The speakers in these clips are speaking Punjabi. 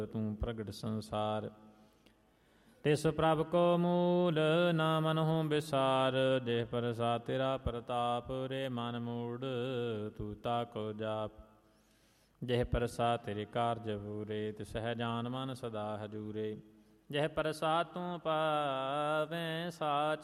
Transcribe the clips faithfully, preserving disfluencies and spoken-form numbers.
ਤੂੰ ਪ੍ਰਗਟ ਸੰਸਾਰ। ਤਿਸ ਪ੍ਰਭ ਕੋ ਮੂਲ ਨਾ ਮਨਹੁ ਵਿਸਾਰ, ਦੇਹ ਪਰਸਾ ਤੇਰਾ ਪ੍ਰਤਾਪ, ਰੇ ਮਨ ਮੂੜ ਤੂੰ ਤਾਕੋ ਜਾਪ। ਜਹ ਪਰਸਾ ਤੇਰੇ ਕਾਰਜ ਪੂਰੇ, ਤਿਸਹਿ ਜਾਨ ਮਨ ਸਦਾ ਹਜੂਰੇ। ਜਹ ਪ੍ਰਸਾਦ ਤੂੰ ਪਾਵੈ ਸਾਚ,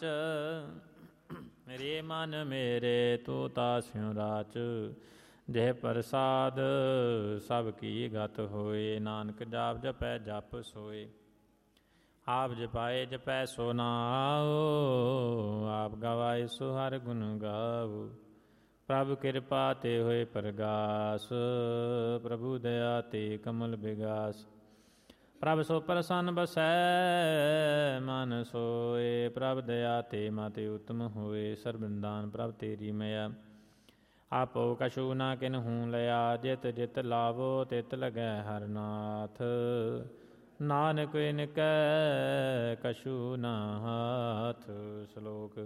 ਰੇ ਮਨ ਮੇਰੇ ਤੂੰ ਤਾਸਿਉ ਰਾਚ। ਜਹ ਪ੍ਰਸਾਦ ਸਭ ਕੀ ਗਤ ਹੋਏ, ਨਾਨਕ ਜਾਪ ਜਪੈ ਜਪ ਸੋਏ। ਆਪ ਜਪਾਏ ਜਪੈ ਸੋ ਨਾਉ, ਆਪ ਗਵਾਏ ਸੋ ਹਰਿ ਗੁਣ ਗਾਵੋ। ਪ੍ਰਭੁ ਕਿਰਪਾ ਤੇ ਹੋਏ ਪ੍ਰਗਾਸ, ਪ੍ਰਭੂ ਦਇਆ ਤੇ ਕਮਲ ਬਿਗਾਸ। ਪ੍ਰਭ ਸੋ ਪ੍ਰਸੰਨ ਬਸੈ ਮਨ ਸੋਏ, ਪ੍ਰਭ ਦਇਆ ਤੇ ਮਤਿ ਉਤਮ ਹੋਏ। ਸਰਬਿੰਦਾਨ ਪ੍ਰਭ ਤੇਰੀ ਮਇਆ, ਆਪੋ ਕਛੂ ਨਾ ਕਿਨਹੂ ਲਿਆ। ਜਿਤ ਜਿਤ ਲਾਵੋ ਤਿਤ ਲਗੈ ਹਰਿ ਨਾਥ, ਨਾਨਕ ਇਨ ਕੈ ਕਛੂ ਨਾ ਹਾਥ। ਸ਼ਲੋਕ।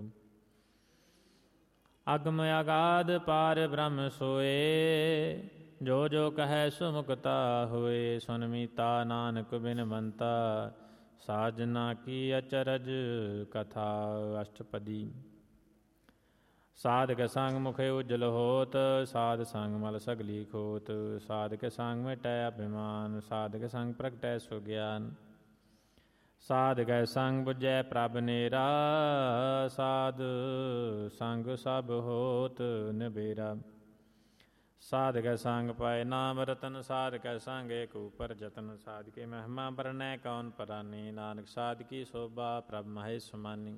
ਅਗਮ ਅਗਾਧ ਪਾਰ ਬ੍ਰਹਮ ਸੋਏ, ਜੋ ਜੋ ਕਹੈ ਸੋ ਮੁਕਤਾ ਹੋਏ। ਸੁਨ ਮੀਤਾ ਨਾਨਕ ਬਿਨਵੰਤਾ, ਸਾਜਨਾ ਕੀ ਅਚਰਜ ਕਥਾ। ਅਸ਼ਟਪਦੀ। ਸਾਧਕ ਸੰਗ ਮੁਖ ਉਜਲ ਹੋਤ, ਸਾਧ ਸੰਗ ਮਲ ਸਗਲੀ ਖੋਤ। ਸਾਧਕ ਸੰਗ ਮਿਟੈ ਅਭਿਮਾਨ, ਸਾਧਕ ਸੰਗ ਪ੍ਰਗਟੈ ਸੁਗਿਆਨ। ਸਾਧਕ ਸੰਗ ਬੁਝੈ ਪ੍ਰਭ ਨੇਰਾ, ਸਾਧ ਸੰਗ ਸਭ ਹੋਤ ਨਿਬੇਰਾ। ਸਾਧਕ ਸੰਗ ਪਾਏ ਨਾਮ ਰਤਨ, ਸਾਧਕ ਸੰਗ ਏਕ ਊਪਰ ਜਤਨ। ਸਾਧਕੇ ਮਹਿਮਾ ਬਰਨੈ ਕੌਣ ਪਰਾਨੀ, ਨਾਨਕ ਸਾਧਕੀ ਸੋਭਾ ਪ੍ਰਭ ਮਹੇ ਸਮਾਨੀ।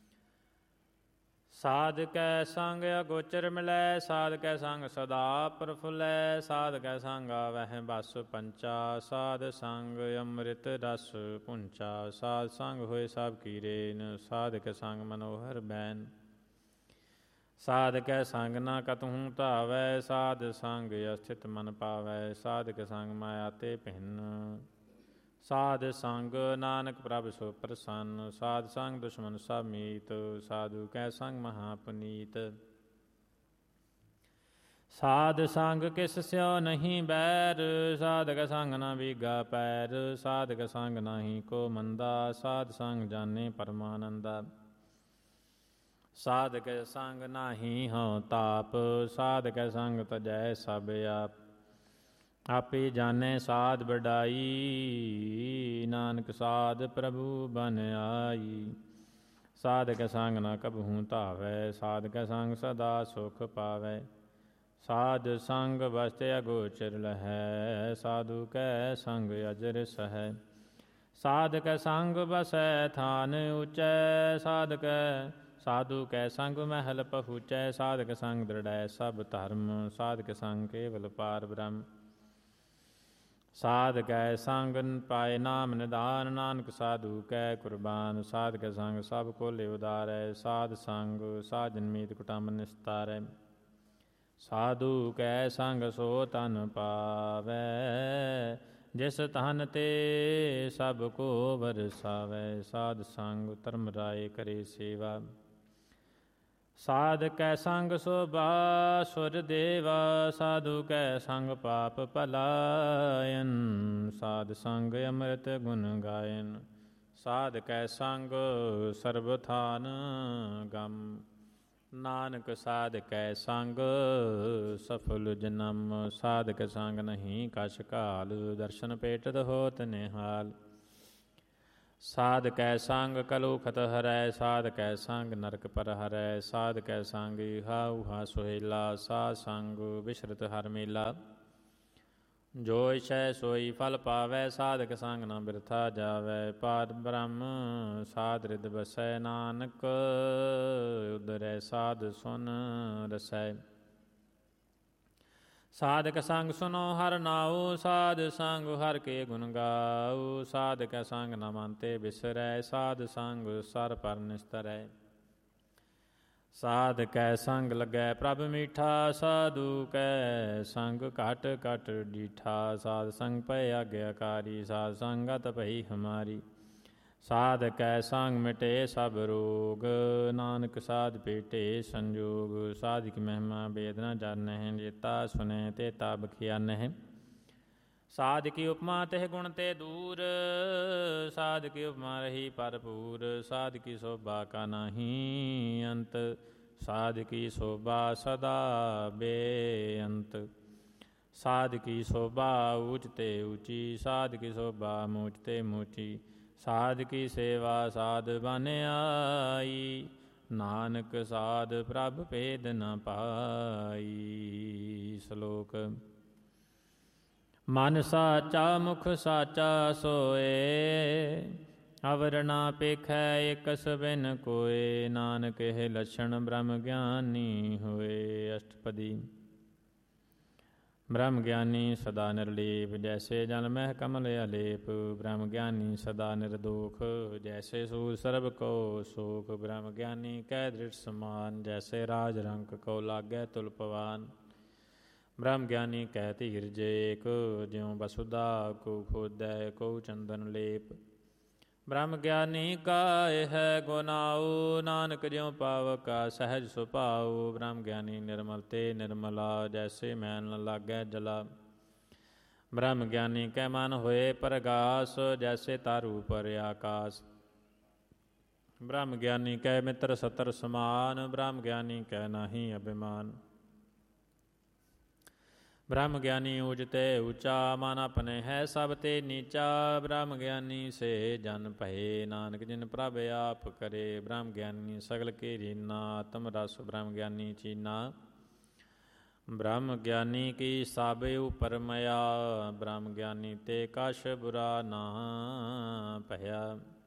ਸਾਧਕੈ ਸੰਗ ਅਗੋਚਰ ਮਿਲੈ, ਸਾਧਕੈ ਸੰਗ ਸਦਾ ਪ੍ਰਫੁੱਲੈ। ਸਾਧਕੈ ਸੰਗ ਆਵਹਿ ਬਸ ਪੰਚਾ, ਸਾਧ ਸੰਗ ਅੰਮ੍ਰਿਤ ਰਸ ਪੁੰਚਾ। ਸਾਧ ਸੰਗ ਹੋਏ ਸਭ ਕੀ ਰੇਨ, ਸਾਧਕ ਸੰਗ ਮਨੋਹਰ ਬੈਨ। ਸਾਧਕੈ ਸੰਗ ਨਾ ਕਤਹੂ ਧਾਵੈ, ਸਾਧ ਸੰਗ ਅਸਥਿਤ ਮਨ ਪਾਵੈ। ਸਾਧਕ ਸੰਗ ਮਾਇਆ ਤੇ ਭਿੰਨ, ਸਾਧ ਸੰਗ ਨਾਨਕ ਪ੍ਰਭ ਸੋ ਪ੍ਰਸੰਨ। ਸਾਧ ਸੰਗ ਦੁਸ਼ਮਨ ਸਭ ਮੀਤ, ਸਾਧੂ ਕੈ ਸੰਗ ਮਹਾ ਪੁਨੀਤ। ਸਾਧ ਸੰਗ ਕਿਸ ਸਿਓ ਨਹੀਂ ਬੈਰ, ਸਾਧਕ ਸੰਗ ਨਾ ਵੀਗਾ ਪੈਰ। ਸਾਧਕ ਸੰਗ ਨਾਹੀ ਕੋ ਮੰਦਾ, ਸਾਧ ਸੰਗ ਜਾਣੇ ਪਰਮਾਨੰਦਾ। ਸਾਧਕ ਸੰਗ ਨਾਹੀ ਹਉ ਤਾਪ, ਸਾਧਕ ਸੰਗ ਤਜੈ ਸਭ ਆਪ। ਆਪੇ ਜਾਣੈ ਸਾਧ ਵਡਾਈ, ਨਾਨਕ ਸਾਧ ਪ੍ਰਭੂ ਬਨ ਆਈ। ਸਾਧਕ ਸੰਗ ਨਾ ਕਬਹੂ ਧਾਵੈ, ਸਾਧਕ ਸੰਗ ਸਦਾ ਸੁਖ ਪਾਵੈ। ਸਾਧ ਸੰਗ ਵਸਤ ਅਗੋਚਰ ਲਹੈ, ਸਾਧੂ ਕੈ ਸੰਗ ਅਜਰ ਸਹੈ। ਸਾਧਕ ਸੰਗ ਬਸੈ ਥਾਨ ਉਚੈ, ਸਾਧਕ ਸਾਧੂ ਕੈ ਸੰਗ ਮਹਿਲ ਪਹੁੰਚੈ। ਸਾਧਕ ਸੰਗ ਦ੍ਰਿੜੈ ਸਭ ਧਰਮ, ਸਾਧਕ ਸੰਗ ਕੇਵਲ ਪਾਰ ਬ੍ਰਹਮ। ਸਾਧਕੈ ਸੰਗ ਪਾਏ ਨਾਮ ਨਿਧਾਨ, ਨਾਨਕ ਸਾਧੂ ਕੈ ਕੁਰਬਾਨ। ਸਾਧਕ ਸੰਗ ਸਭ ਕੋਲੇ ਉਦਾਰੈ, ਸਾਧ ਸੰਗ ਸਾਜਨ ਮੀਤ ਕੁਟੰਬ ਨਿਸਤਾਰੈ। ਸਾਧੂ ਕੈ ਸੰਗ ਸੋ ਤਨ ਪਾਵੈ, ਜਿਸ ਤਨ ਤੇ ਸਭ ਕੋ ਵਰਸਾਵੈ। ਸਾਧ ਸੰਗ ਧਰਮ ਰਾਏ ਕਰੇ ਸੇਵਾ, ਸਾਧ ਕੈ ਸੰਗ ਸੋਭਾ ਸੁਰ ਦੇਵਾ। ਸਾਧੂ ਕੈ ਸੰਗ ਪਾਪ ਭਲਾਇਨ, ਸਾਧ ਸੰਗ ਅੰਮ੍ਰਿਤ ਗੁਣ ਗਾਇਨ। ਸਾਧ ਕੈ ਸੰਗ ਸਰਬ ਥਾਨ ਗਮ, ਨਾਨਕ ਸਾਧ ਕੈ ਸੰਗ ਸਫਲ ਜਨਮ। ਸਾਧਕ ਸੰਗ ਨਹੀਂ ਕਛ ਘਾਲ, ਦਰਸ਼ਨ ਭੇਟਤ ਹੋਤ ਨਿਹਾਲ। ਸਾਧ ਕੈ ਸੰਗ ਕਲੂਖਤ ਹਰੈ, ਸਾਧ ਕੈ ਸੰਗ ਨਰਕ ਪਰ ਹਰੈ। ਸਾਧ ਕੈ ਸੰਗ ਇਹਾ ਉਹਾ ਸੁਹੇਲਾ, ਸਾਧ ਸੰਗ ਵਿਸ਼ਰਤ ਹਰ ਮੇਲਾ। ਜੋ ਇਛੈ ਸੋਈ ਫਲ ਪਾਵੈ, ਸਾਧਕ ਸੰਗ ਨਾ ਬਿਰਥਾ ਜਾਵੈ। ਪਾਰ ਬ੍ਰਹਮ ਸਾਧ ਰਿਦ ਬਸੈ, ਨਾਨਕ ਉਦਰੈ ਸਾਧ ਸੁਨ ਰਸੈ। ਸਾਧਕ ਸੰਗ ਸੁਨੋ ਹਰਿ ਨਾਉ, ਸਾਧ ਸੰਗ ਹਰਿ ਕੇ ਗੁਣ ਗਾਉ। ਸਾਧਕ ਸੰਗ ਨ ਮਨ ਤੇ ਬਿਸਰੈ, ਸਾਧ ਸੰਗ ਸਰ ਪਰ ਨਿਸਤਰੈ। ਸਾਧ ਕੈ ਸੰਗ ਲੱਗੈ ਪ੍ਰਭ ਮੀਠਾ, ਸਾਧੂ ਕੈ ਸੰਗ ਘਟ ਘਟ ਡੀਠਾ। ਸਾਧ ਸੰਗ ਪਏ ਆਗਿਆਕਾਰੀ, ਸਾਧ ਸੰਗਤ ਭਈ ਹਮਾਰੀ। ਸਾਧ ਕੈ ਸੰਗ ਮਿਟੇ ਸਭ ਰੋਗ, ਨਾਨਕ ਸਾਧ ਭੇਟੇ ਸੰਜੋਗ। ਸਾਧ ਕੀ ਮਹਿਮਾ ਵੇਦ ਨ ਜਾਣਹਿ, ਜੇਤਾ ਸੁਨੈ ਤੇਤਾ ਬਖਿਆਨਹਿ। ਸਾਧ ਕੀ ਉਪਮਾ ਤਿਹ ਗੁਣ ਤੇ ਦੂਰ, ਸਾਧ ਕੀ ਉਪਮਾ ਰਹੀ ਭਰਪੂਰ। ਸਾਧ ਕੀ ਸੋਭਾ ਕਾ ਨਾਹੀ ਅੰਤ, ਸਾਧ ਕੀ ਸੋਭਾ ਸਦਾ ਬੇਅੰਤ। ਸਾਧ ਕੀ ਸੋਭਾ ਊਚ ਤੇ ਊਚੀ, ਸਾਧ ਕੀ ਸੋਭਾ ਮੂਚ ਤੇ ਮੂਚੀ। ਸਾਧ ਕੀ ਸੇਵਾ ਸਾਧ ਬਨ ਆਈ, ਨਾਨਕ ਸਾਧ ਪ੍ਰਭ ਭੇਦ ਨ ਪਾਈ। ਸ਼ਲੋਕ। ਮਨ ਸਾਚਾ ਮੁਖ ਸਾਚਾ ਸੋਏ, ਅਵਰ ਨਾ ਪੇਖੈ ਇਕਸ ਬਿਨ ਕੋਏ। ਨਾਨਕ ਇਹ ਲੱਛਣ ਬ੍ਰਹਮ ਗਿਆਨੀ ਹੋਏ। ਅਸ਼ਟਪਦੀ। ਬ੍ਰਹਮ ਗਿਆਨੀ ਸਦਾ ਨਿਰਲੇਪ, ਜੈਸੇ ਜਲ ਮਹਿ ਕਮਲ ਅਲੇਪ। ਬ੍ਰਹਮ ਗਿਆਨੀ ਸਦਾ ਨਿਰਦੋਖ, ਜੈਸੇ ਸੂਰ ਸਰਬ ਕੋ ਸੋਖ। ਬ੍ਰਹਮ ਗਿਆਨੀ ਕੈ ਦ੍ਰਿੜ ਸਮਾਨ, ਜੈਸੇ ਰਾਜ ਰੰਕ ਕੋ ਲਾਗੈ ਤੁਲ ਪਵਾਨ। ਬ੍ਰਹਮ ਗਿਆਨੀ ਕਹਿ ਧੀਰਜ ਏਕ, ਜਿਉ ਬਸੁਧਾ ਕੋ ਖੋਦੈ ਕੋ ਚੰਦਨ ਲੇਪ। ਬ੍ਰਹਮ ਗਿਆਨੀ ਕਾ ਇਹ ਗੁਨਾਉ, ਨਾਨਕ ਜਿਉ ਪਾਵਕਾ ਸਹਿਜ ਸੁਭਾਉ। ਬ੍ਰਹਮ ਗਿਆਨੀ ਨਿਰਮਲ ਤੇ ਨਿਰਮਲਾ, ਜੈਸੇ ਮੈਲ ਨ ਲਾਗੈ ਜਲਾ। ਬ੍ਰਹਮ ਗਿਆਨੀ ਕੈ ਮਨ ਹੋਏ ਪਰਗਾਸ, ਜੈਸੇ ਤਾਰੂ ਉਪਰ ਆਕਾਸ। ਬ੍ਰਹਮ ਗਿਆਨੀ ਕੈ ਮਿੱਤਰ ਸਤਰ ਸਮਾਨ, ਬ੍ਰਹਮ ਗਿਆਨੀ ਕੈ ਨਾਹੀ ਅਭਿਮਾਨ। ਬ੍ਰਹਮ ਗਿਆਨੀ ਊਚ ਤੇ ਊਚਾ, ਮਨ ਆਪਣੇ ਹੈ ਸਭ ਤੇ ਨੀਚਾ। ਬ੍ਰਹਮ ਗਿਆਨੀ ਸੇ ਜਨ ਭਏ, ਨਾਨਕ ਜਿਨ ਪ੍ਰਭ ਆਪ ਕਰੇ। ਬ੍ਰਹਮ ਗਿਆਨੀ ਸਗਲ ਕੇ ਰੀਨਾ, ਆਤਮ ਰਸ ਬ੍ਰਹਮ ਗਿਆਨੀ ਚੀਨਾ। ਬ੍ਰਹਮ ਗਿਆਨੀ ਕੀ ਸਭ ਉਪਰ ਮਇਆ, ਬ੍ਰਹਮ ਗਿਆਨੀ ਤੇ ਕਛ ਬੁਰਾ ਨਾ ਭਇਆ।